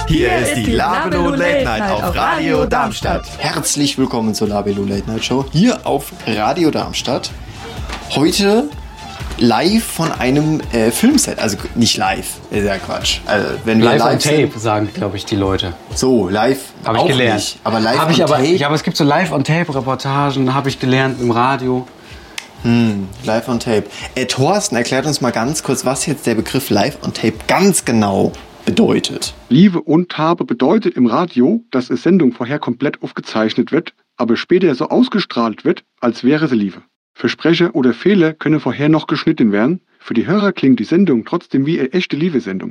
Hier ist die Labelo Late Night auf Radio Darmstadt. Herzlich willkommen zur Labelo Late Night Show hier auf Radio Darmstadt. Heute live von einem Filmset, also nicht live, ist ja Quatsch. Also, wenn wir live on sind, Tape, sagen, glaube ich, die Leute. So, live Habe ich gelernt. Nicht, aber live on Tape. Ja, aber es gibt so live on Tape Reportagen, habe ich gelernt im Radio. Live on Tape. Thorsten erklärt uns mal ganz kurz, was jetzt der Begriff Live on Tape ganz genau bedeutet. Live und Tape bedeutet im Radio, dass eine Sendung vorher komplett aufgezeichnet wird, aber später so ausgestrahlt wird, als wäre sie live. Versprecher oder Fehler können vorher noch geschnitten werden. Für die Hörer klingt die Sendung trotzdem wie eine echte Live-Sendung.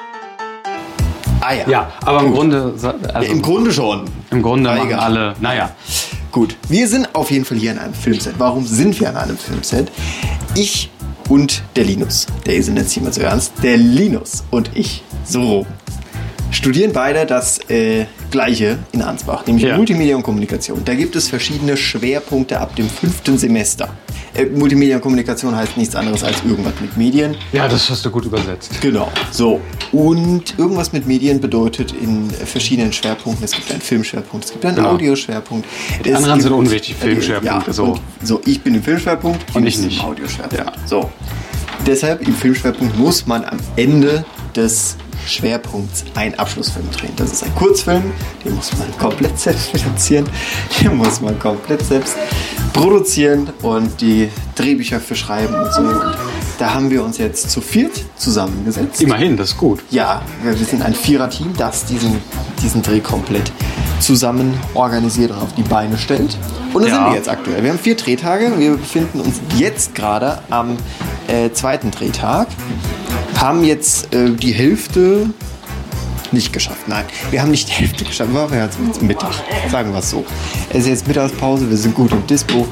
Ah ja. Ja, aber im Grunde... Also, Ja, im Grunde schon. Im Grunde machen egal. alle... Naja. Gut, wir sind auf jeden Fall hier an einem Filmset. Warum sind wir an einem Filmset? Ich und der Linus. Der ist jetzt nicht mehr so ernst. Der Linus und ich, so studieren beide das Gleiche in Ansbach, nämlich Multimedia und Kommunikation. Da gibt es verschiedene Schwerpunkte ab dem 5. Semester. Multimedia und Kommunikation heißt nichts anderes als irgendwas mit Medien. Ja, das hast du gut übersetzt. Genau, so. Und irgendwas mit Medien bedeutet in verschiedenen Schwerpunkten, es gibt einen Filmschwerpunkt, es gibt einen Audioschwerpunkt. Die anderen sind unwichtig, Filmschwerpunkte. Ja, so ich bin im Filmschwerpunkt und ich im nicht. Audioschwerpunkt. Ja. So. Deshalb im Filmschwerpunkt muss man am Ende des Schwerpunkts einen Abschlussfilm drehen. Das ist ein Kurzfilm, den muss man komplett selbst finanzieren, den muss man komplett selbst produzieren und die Drehbücher für schreiben und so. Und da haben wir uns jetzt zu viert zusammengesetzt. Immerhin, das ist gut. Ja, wir sind ein Vierer-Team, das diesen Dreh komplett zusammen organisiert und auf die Beine stellt. Und da sind wir jetzt aktuell. Wir haben 4 Drehtage. Wir befinden uns jetzt gerade am 2. Drehtag. Haben jetzt die Hälfte nicht geschafft. Nein, wir haben nicht die Hälfte geschafft. Wir haben jetzt Mittag, sagen wir es so. Es ist jetzt Mittagspause, wir sind gut im Dispo.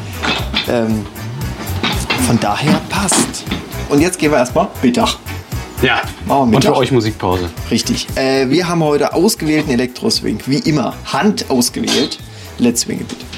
Von daher passt. Und jetzt gehen wir erstmal Mittag. Ja, und für euch Musikpause. Richtig. Wir haben heute ausgewählten Elektroswing, wie immer, Hand ausgewählt. Let's swing it, bitte.